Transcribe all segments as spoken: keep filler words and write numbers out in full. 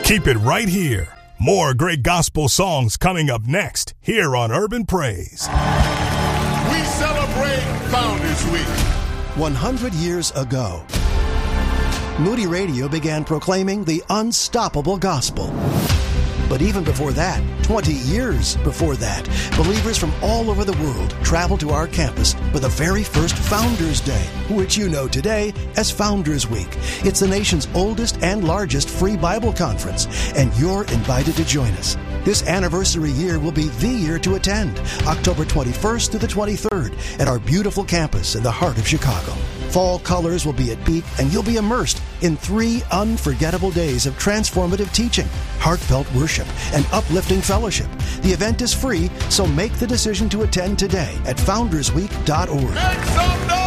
Keep it right here. More great gospel songs coming up next here on Urban Praise. We celebrate Founders Week. one hundred years ago, Moody Radio began proclaiming the unstoppable gospel. But even before that, twenty years before that, believers from all over the world traveled to our campus for the very first Founders Day, which you know today as Founders Week. It's the nation's oldest and largest free Bible conference, and you're invited to join us. This anniversary year will be the year to attend, October twenty-first to the twenty-third, at our beautiful campus in the heart of Chicago. Fall colors will be at peak, and you'll be immersed in three unforgettable days of transformative teaching, heartfelt worship, and uplifting fellowship. The event is free, so make the decision to attend today at founders week dot org. Make some noise!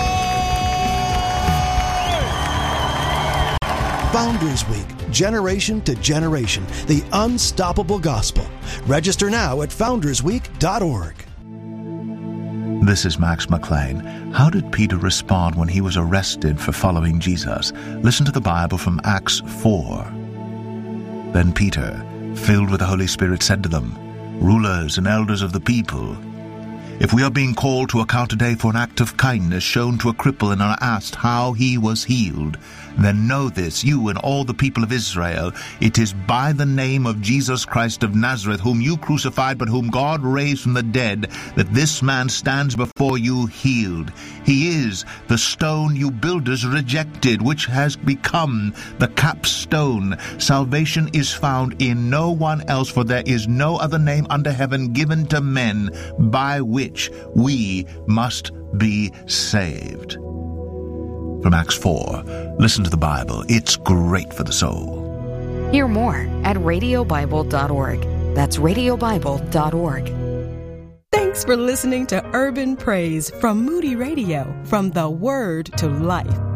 Founders Week, generation to generation, the unstoppable gospel. Register now at founders week dot org. This is Max McLean. How did Peter respond when he was arrested for following Jesus? Listen to the Bible from Acts four. Then Peter, filled with the Holy Spirit, said to them, "Rulers and elders of the people, if we are being called to account today for an act of kindness shown to a cripple and are asked how he was healed, then know this, you and all the people of Israel, it is by the name of Jesus Christ of Nazareth, whom you crucified, but whom God raised from the dead, that this man stands before you healed. He is the stone you builders rejected, which has become the capstone. Salvation is found in no one else, for there is no other name under heaven given to men by which we must be saved." From Acts four, listen to the Bible. It's great for the soul. Hear more at radio bible dot org. That's radio bible dot org. Thanks for listening to Urban Praise from Moody Radio, from the Word to Life.